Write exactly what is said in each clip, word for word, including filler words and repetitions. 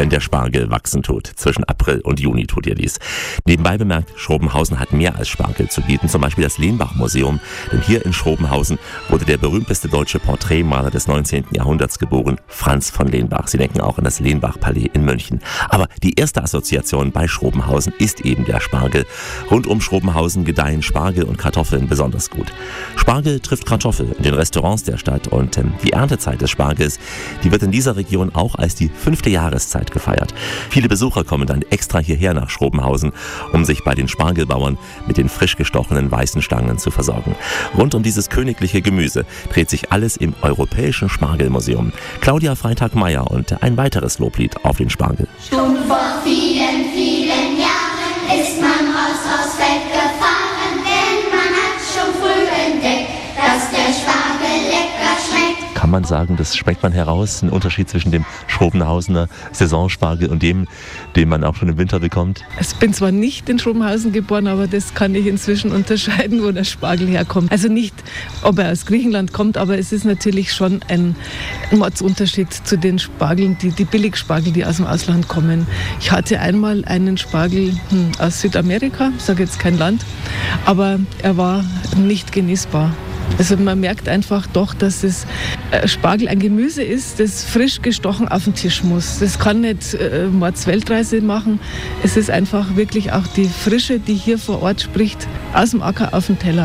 wenn der Spargel wachsen tut. Zwischen April und Juni tut ihr dies. Nebenbei bemerkt, Schrobenhausen hat mehr als Spargel zu bieten, zum Beispiel das Lenbach-Museum. Denn hier in Schrobenhausen wurde der berühmteste deutsche Porträtmaler des neunzehnten Jahrhunderts geboren, Franz von Lenbach. Sie denken auch an das Lenbach-Palais in München. Aber die erste Assoziation bei Schrobenhausen ist eben der Spargel. Rund um Schrobenhausen gedeihen Spargel und Kartoffeln besonders gut. Spargel trifft Kartoffel in den Restaurants der Stadt und ähm, die Erntezeit des Spargels, die wird in dieser Region auch als die fünfte Jahreszeit gefeiert. Viele Besucher kommen dann extra hierher nach Schrobenhausen, um sich bei den Spargelbauern mit den frisch gestochenen weißen Stangen zu versorgen. Rund um dieses königliche Gemüse dreht sich alles im Europäischen Spargelmuseum. Claudia Freitag-Meyer und ein weiteres Loblied auf den Spargel. Schon vor vielen, vielen Jahren ist man raus aus Feld gefahren, denn man hat schon früh entdeckt, dass der Spargel lecker schmeckt. Kann man sagen, das schmeckt man heraus, ein Unterschied zwischen dem Schrobenhausener Saisonspargel und dem, den man auch schon im Winter bekommt? Ich bin zwar nicht in Schrobenhausen geboren, aber das kann ich inzwischen unterscheiden, wo der Spargel herkommt. Also nicht, ob er aus Griechenland kommt, aber es ist natürlich schon ein Mordsunterschied zu den Spargeln, die, die Billigspargel, die aus dem Ausland kommen. Ich hatte einmal einen Spargel hm, aus Südamerika, ich sage jetzt kein Land, aber er war nicht genießbar. Also man merkt einfach doch, dass es äh, Spargel ein Gemüse ist, das frisch gestochen auf den Tisch muss. Das kann nicht äh, Mordsweltreise machen. Es ist einfach wirklich auch die Frische, die hier vor Ort spricht, aus dem Acker auf den Teller.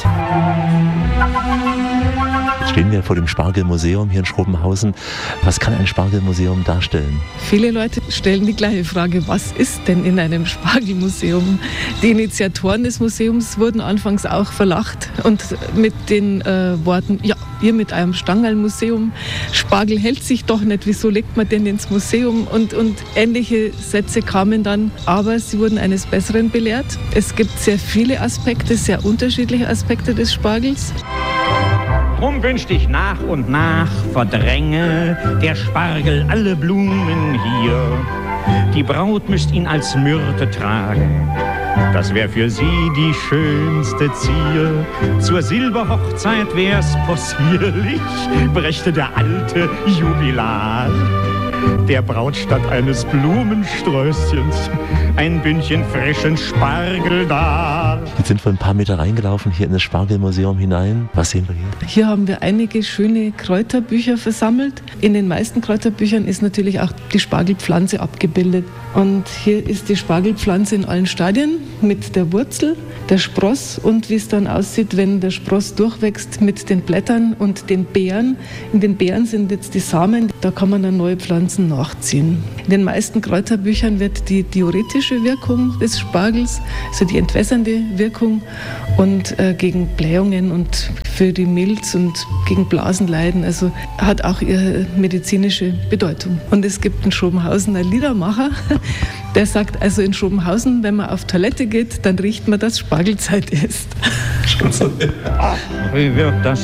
Jetzt stehen wir vor dem Spargelmuseum hier in Schrobenhausen. Was kann ein Spargelmuseum darstellen? Viele Leute stellen die gleiche Frage, was ist denn in einem Spargelmuseum? Die Initiatoren des Museums wurden anfangs auch verlacht und mit den äh, Worten, ja, ihr mit einem Stangerlmuseum, Spargel hält sich doch nicht, wieso legt man denn ins Museum? Und, und ähnliche Sätze kamen dann, aber sie wurden eines Besseren belehrt. Es gibt sehr viele Aspekte, sehr unterschiedliche Aspekte des Spargels. Drum wünscht ich nach und nach verdränge der Spargel alle Blumen hier. Die Braut müsst ihn als Myrte tragen, das wär für sie die schönste Zier. Zur Silberhochzeit wär's possierlich, brächte der alte Jubilar der Braut statt eines Blumensträußchens ein Bündchen frischen Spargel dar. Wir sind vor ein paar Meter reingelaufen hier in das Spargelmuseum hinein. Was sehen wir hier? Hier haben wir einige schöne Kräuterbücher versammelt. In den meisten Kräuterbüchern ist natürlich auch die Spargelpflanze abgebildet. Und hier ist die Spargelpflanze in allen Stadien mit der Wurzel, der Spross und wie es dann aussieht, wenn der Spross durchwächst mit den Blättern und den Beeren. In den Beeren sind jetzt die Samen, da kann man dann neue Pflanzen nachziehen. In den meisten Kräuterbüchern wird die diuretische Wirkung des Spargels, also die entwässernde Wirkung und äh, gegen Blähungen und für die Milz und gegen Blasenleiden, also hat auch ihre medizinische Bedeutung. Und es gibt in Schrobenhausen einen Liedermacher, der sagt, also in Schrobenhausen, wenn man auf Toilette geht, dann riecht man, dass Spargelzeit ist. Wie wird das